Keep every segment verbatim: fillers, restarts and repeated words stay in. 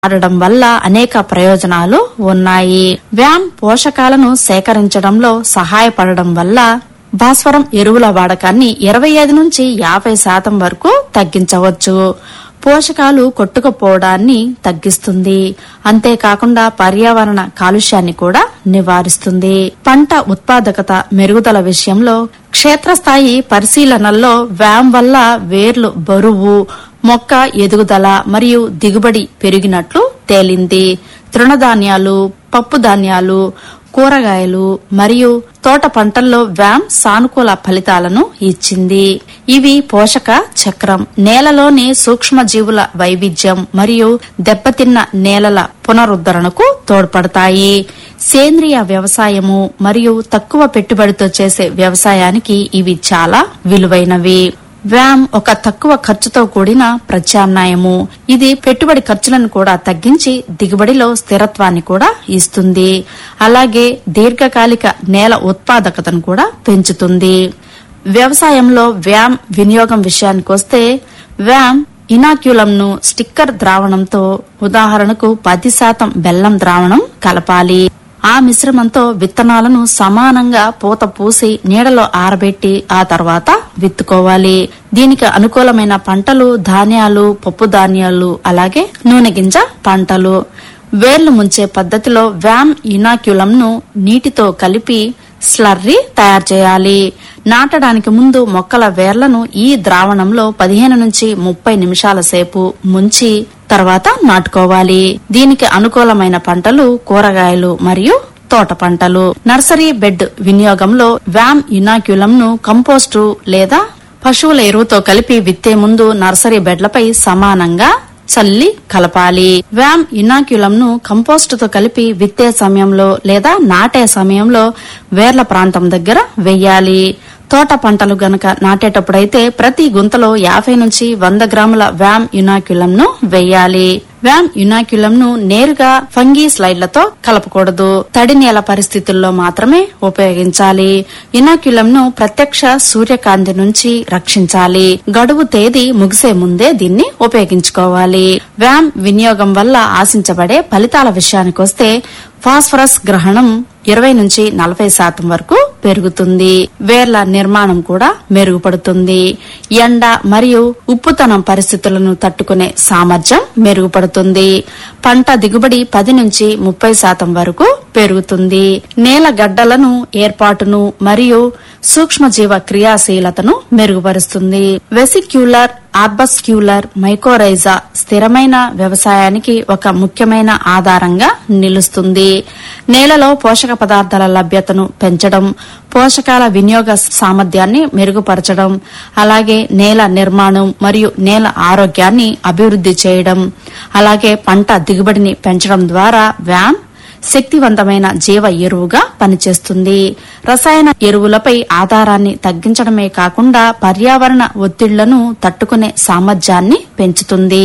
ఆడడం వల్ల అనేక ప్రయోజనాలు ఉన్నాయి. వ్యామ్ పోషకాలను సేకరించడంలో సహాయపడడం వల్ల భాస్వరం ఎరువుల వాడకాన్ని ఇరవై ఐదు నుంచి యాభై శాతం వరకు తగ్గించవచ్చు. పోషకాలు కొట్టుకుపోవడాన్ని తగ్గిస్తుంది. అంతేకాకుండా పర్యావరణ కాలుష్యాన్ని కూడా నివారిస్తుంది. పంట ఉత్పాదకత మెరుగుదల విషయంలో క్షేత్రస్థాయి పరిశీలనల్లో వ్యామ్ వల్ల వేర్లు బరువు, మొక్క ఎదుగుదల మరియు దిగుబడి పెరిగినట్లు తేలింది. తృణధాన్యాలు, పప్పు ధాన్యాలు, కూరగాయలు మరియు తోట పంటల్లో వ్యామ్ సానుకూల ఫలితాలను ఇచ్చింది. ఇవి పోషక చక్రం, నేలలోని సూక్ష్మజీవుల వైవిధ్యం మరియు దెబ్బతిన్న నేలల పునరుద్ధరణకు తోడ్పడతాయి. సేంద్రియ వ్యవసాయము మరియు తక్కువ పెట్టుబడితో చేసే వ్యవసాయానికి ఇవి చాలా విలువైనవి. వ్యామ్ ఒక తక్కువ ఖర్చుతో కూడిన ప్రత్యామ్నాయము. ఇది పెట్టుబడి ఖర్చులను కూడా తగ్గించి దిగుబడిలో స్థిరత్వాన్ని కూడా ఇస్తుంది. అలాగే దీర్ఘకాలిక నేల ఉత్పాదకతను కూడా పెంచుతుంది. వ్యవసాయంలో వ్యామ్ వినియోగం విషయానికొస్తే వ్యామ్ ఇనాక్యులంను స్టిక్కర్ ద్రావణంతో, ఉదాహరణకు పది శాతం బెల్లం ద్రావణం కలపాలి. ఆ మిశ్రమంతో విత్తనాలను సమానంగా పూత పూసి నీడలో ఆరబెట్టి ఆ తర్వాత విత్తుకోవాలి. దీనికి అనుకూలమైన పంటలు ధాన్యాలు, పప్పు ధాన్యాలు, అలాగే నూనె గింజ పంటలు. వేర్లు ముంచే పద్ధతిలో వ్యామ్ ఇనాక్యులంను నీటితో కలిపి స్లర్రీ తయారు చేయాలి. నాటడానికి ముందు మొక్కల వేర్లను ఈ ద్రావణంలో పదిహేను నుంచి ముప్పై నిమిషాల సేపు ముంచి తర్వాత నాటుకోవాలి. దీనికి అనుకూలమైన పంటలు కూరగాయలు మరియు తోట పంటలు. నర్సరీ బెడ్ వినియోగంలో వ్యామ్ ఇనాక్యులంను కంపోస్టు లేదా పశువుల ఎరువుతో కలిపి విత్తే ముందు నర్సరీ బెడ్లపై సమానంగా చల్లి కలపాలి. వ్యామ్ ఇనాక్యులంను కంపోస్టుతో కలిపి విత్తే సమయంలో లేదా నాటే సమయంలో వేర్ల ప్రాంతం దగ్గర వెయ్యాలి. తోట పంటలు గనక నాటేటప్పుడైతే ప్రతి గుంతలో యాభై నుంచి వంద గ్రాముల వ్యామ్ ఇనాక్యులంను వెయ్యాలి. వ్యామ్ ఇనాక్యులంను నేరుగా ఫంగీ స్లైడ్లతో కలపకూడదు. తడి నేల పరిస్థితుల్లో మాత్రమే ఉపయోగించాలి. ఇనాక్యులంను ప్రత్యక్ష సూర్యకాంతి నుంచి రక్షించాలి. గడువు తేదీ ముగిసే ముందే దీన్ని ఉపయోగించుకోవాలి. వ్యామ్ వినియోగం వల్ల ఆశించబడే ఫలితాల విషయానికొస్తే ఫాస్ఫరస్ గ్రహణం ఇరవై నుంచి నలభై శాతం వరకు పెరుగుతుంది. వేర్ల నిర్మాణం కూడా మెరుగుపడుతుంది. ఎండ మరియు ఉప్పుతనం పరిస్థితులను తట్టుకునే సామర్థ్యం మెరుగుపడుతుంది. పంట దిగుబడి పది నుంచి ముప్పై శాతం వరకు పెరుగుతుంది. నేల గడ్డలను ఏర్పాటును మరియు సూక్ష్మజీవ క్రియాశీలతను మెరుగుపరుస్తుంది. వెసిక్యులర్ ఆర్బస్క్యులర్ మైకోరైజా స్థిరమైన వ్యవసాయానికి ఒక ముఖ్యమైన ఆధారంగా నిలుస్తుంది. నేలలో పోషక పదార్థాల లభ్యతను పెంచడం, పోషకాల వినియోగ సామర్థ్యాన్ని మెరుగుపరచడం, అలాగే నేల నిర్మాణం మరియు నేల ఆరోగ్యాన్ని అభివృద్ధి చేయడం, అలాగే పంట దిగుబడిని పెంచడం ద్వారా వ్యామ్ శక్తివంతమైన జీవ ఎరువుగా పనిచేస్తుంది. రసాయన ఎరువులపై ఆధారాన్ని తగ్గించడమే కాకుండా పర్యావరణ ఒత్తిళ్లను తట్టుకునే సామర్థ్యాన్ని పెంచుతుంది.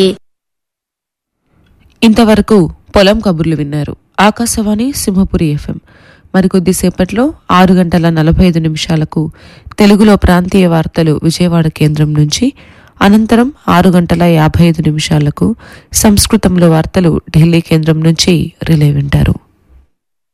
ఇంతవరకు పొలం కబుర్లు విన్నారు. ఆకాశవాణి సింహపురి ఎఫ్ఎం. మరికొద్దిసేపట్లో ఆరు గంటల నలభై ఐదు నిమిషాలకు తెలుగులో ప్రాంతీయ వార్తలు విజయవాడ కేంద్రం నుంచి, అనంతరం ఆరు గంటల యాభై ఐదు నిమిషాలకు సంస్కృతంలో వార్తలు ఢిల్లీ కేంద్రం నుంచి రిలే వింటారు.